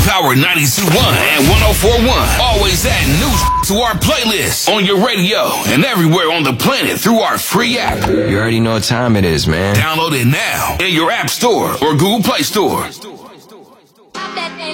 Power 92.1 and 104.1. Always add new to our playlist on your radio and everywhere on the planet through our free app. You already know what time it is, man. Download it now in your App Store or Google Play Store.